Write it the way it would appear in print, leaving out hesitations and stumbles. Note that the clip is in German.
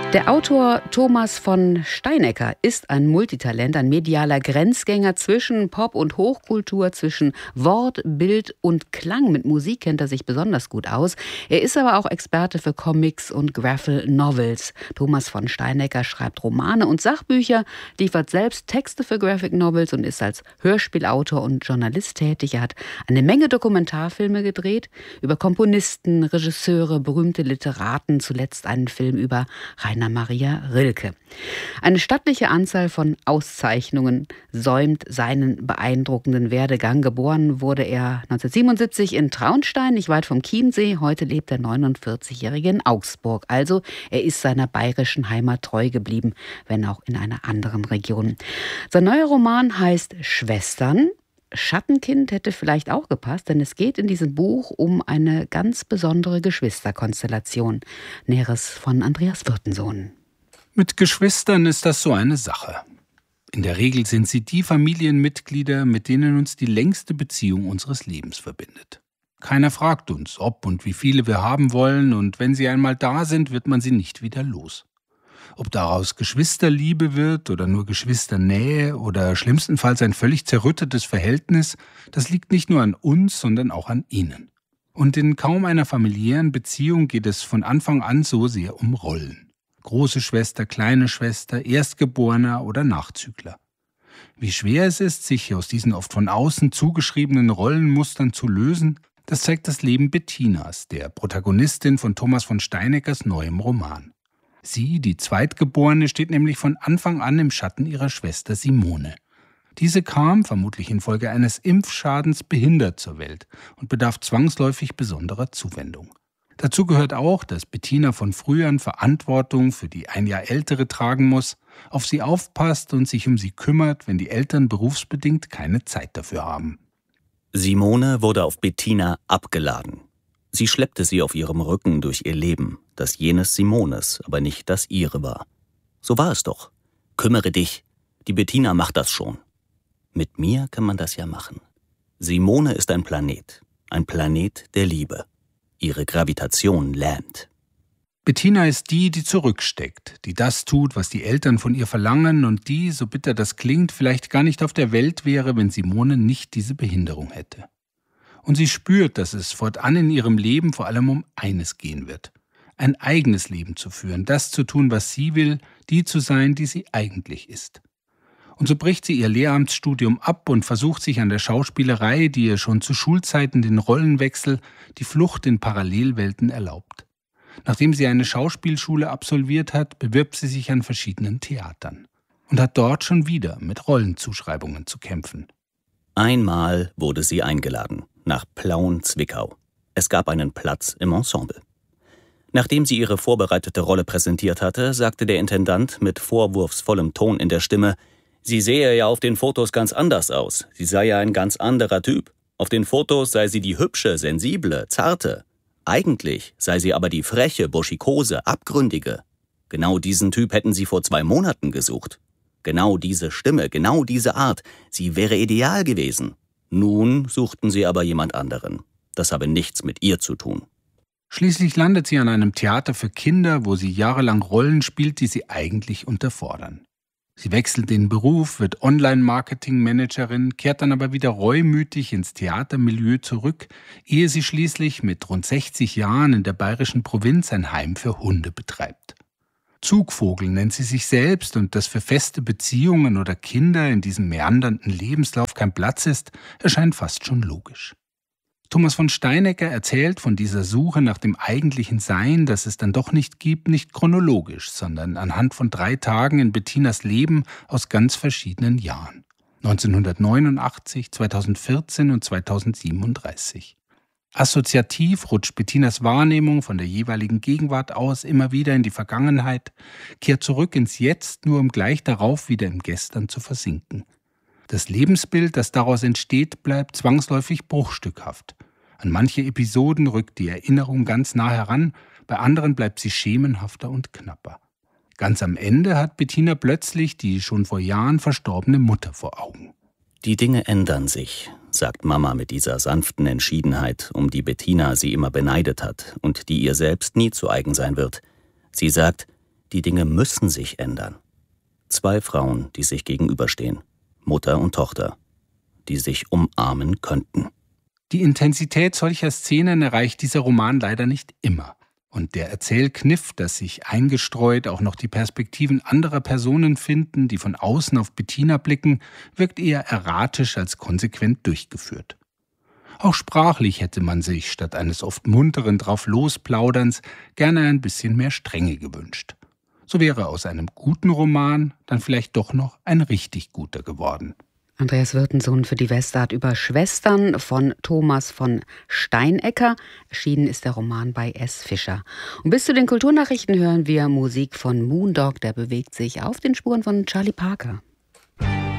Der Autor Thomas von Steinecker ist ein Multitalent, ein medialer Grenzgänger zwischen Pop- und Hochkultur, zwischen Wort, Bild und Klang. Mit Musik kennt er sich besonders gut aus. Er ist aber auch Experte für Comics und Graphic Novels. Thomas von Steinecker schreibt Romane und Sachbücher, liefert selbst Texte für Graphic Novels und ist als Hörspielautor und Journalist tätig. Er hat eine Menge Dokumentarfilme gedreht über Komponisten, Regisseure, berühmte Literaten, zuletzt einen Film über Rainer Maria Rilke. Eine stattliche Anzahl von Auszeichnungen säumt seinen beeindruckenden Werdegang. Geboren wurde er 1977 in Traunstein, nicht weit vom Chiemsee. Heute lebt der 49-Jährige in Augsburg. Also er ist seiner bayerischen Heimat treu geblieben, wenn auch in einer anderen Region. Sein neuer Roman heißt Schwestern. Schattenkind hätte vielleicht auch gepasst, denn es geht in diesem Buch um eine ganz besondere Geschwisterkonstellation. Näheres von Andreas Wirtensohn. Mit Geschwistern ist das so eine Sache. In der Regel sind sie die Familienmitglieder, mit denen uns die längste Beziehung unseres Lebens verbindet. Keiner fragt uns, ob und wie viele wir haben wollen, und wenn sie einmal da sind, wird man sie nicht wieder los. Ob daraus Geschwisterliebe wird oder nur Geschwisternähe oder schlimmstenfalls ein völlig zerrüttetes Verhältnis, das liegt nicht nur an uns, sondern auch an ihnen. Und in kaum einer familiären Beziehung geht es von Anfang an so sehr um Rollen. Große Schwester, kleine Schwester, Erstgeborener oder Nachzügler. Wie schwer es ist, sich aus diesen oft von außen zugeschriebenen Rollenmustern zu lösen, das zeigt das Leben Bettinas, der Protagonistin von Thomas von Steineckers neuem Roman. Sie, die Zweitgeborene, steht nämlich von Anfang an im Schatten ihrer Schwester Simone. Diese kam, vermutlich infolge eines Impfschadens, behindert zur Welt und bedarf zwangsläufig besonderer Zuwendung. Dazu gehört auch, dass Bettina von früh an Verantwortung für die ein Jahr ältere tragen muss, auf sie aufpasst und sich um sie kümmert, wenn die Eltern berufsbedingt keine Zeit dafür haben. Simone wurde auf Bettina abgeladen. Sie schleppte sie auf ihrem Rücken durch ihr Leben, das jenes Simones, aber nicht das ihre war. So war es doch. Kümmere dich, die Bettina macht das schon. Mit mir kann man das ja machen. Simone ist ein Planet der Liebe. Ihre Gravitation lähmt. Bettina ist die, die zurücksteckt, die das tut, was die Eltern von ihr verlangen und die, so bitter das klingt, vielleicht gar nicht auf der Welt wäre, wenn Simone nicht diese Behinderung hätte. Und sie spürt, dass es fortan in ihrem Leben vor allem um eines gehen wird. Ein eigenes Leben zu führen, das zu tun, was sie will, die zu sein, die sie eigentlich ist. Und so bricht sie ihr Lehramtsstudium ab und versucht sich an der Schauspielerei, die ihr schon zu Schulzeiten den Rollenwechsel, die Flucht in Parallelwelten erlaubt. Nachdem sie eine Schauspielschule absolviert hat, bewirbt sie sich an verschiedenen Theatern und hat dort schon wieder mit Rollenzuschreibungen zu kämpfen. Einmal wurde sie eingeladen, nach Plauen-Zwickau. Es gab einen Platz im Ensemble. Nachdem sie ihre vorbereitete Rolle präsentiert hatte, sagte der Intendant mit vorwurfsvollem Ton in der Stimme, sie sehe ja auf den Fotos ganz anders aus. Sie sei ja ein ganz anderer Typ. Auf den Fotos sei sie die hübsche, sensible, zarte. Eigentlich sei sie aber die freche, buschikose, abgründige. Genau diesen Typ hätten sie vor 2 Monaten gesucht. Genau diese Stimme, genau diese Art, sie wäre ideal gewesen. Nun suchten sie aber jemand anderen. Das habe nichts mit ihr zu tun. Schließlich landet sie an einem Theater für Kinder, wo sie jahrelang Rollen spielt, die sie eigentlich unterfordern. Sie wechselt den Beruf, wird Online-Marketing-Managerin, kehrt dann aber wieder reumütig ins Theatermilieu zurück, ehe sie schließlich mit rund 60 Jahren in der bayerischen Provinz ein Heim für Hunde betreibt. Zugvogel nennt sie sich selbst, und dass für feste Beziehungen oder Kinder in diesem meandernden Lebenslauf kein Platz ist, erscheint fast schon logisch. Thomas von Steinecker erzählt von dieser Suche nach dem eigentlichen Sein, das es dann doch nicht gibt, nicht chronologisch, sondern anhand von 3 Tagen in Bettinas Leben aus ganz verschiedenen Jahren. 1989, 2014 und 2037. Assoziativ rutscht Bettinas Wahrnehmung von der jeweiligen Gegenwart aus immer wieder in die Vergangenheit, kehrt zurück ins Jetzt, nur um gleich darauf wieder im Gestern zu versinken. Das Lebensbild, das daraus entsteht, bleibt zwangsläufig bruchstückhaft. An manche Episoden rückt die Erinnerung ganz nah heran, bei anderen bleibt sie schemenhafter und knapper. Ganz am Ende hat Bettina plötzlich die schon vor Jahren verstorbene Mutter vor Augen. Die Dinge ändern sich, sagt Mama mit dieser sanften Entschiedenheit, um die Bettina sie immer beneidet hat und die ihr selbst nie zu eigen sein wird. Sie sagt, Die Dinge müssen sich ändern. 2 Frauen, die sich gegenüberstehen, Mutter und Tochter, die sich umarmen könnten. Die Intensität solcher Szenen erreicht dieser Roman leider nicht immer. Und der Erzählkniff, dass sich eingestreut auch noch die Perspektiven anderer Personen finden, die von außen auf Bettina blicken, wirkt eher erratisch als konsequent durchgeführt. Auch sprachlich hätte man sich statt eines oft munteren Drauflosplauderns gerne ein bisschen mehr Strenge gewünscht. So wäre aus einem guten Roman dann vielleicht doch noch ein richtig guter geworden. Andreas Wirtensohn für die Westart über Schwestern von Thomas von Steinecker. Erschienen ist der Roman bei S. Fischer. Und bis zu den Kulturnachrichten hören wir Musik von Moondog, der bewegt sich auf den Spuren von Charlie Parker.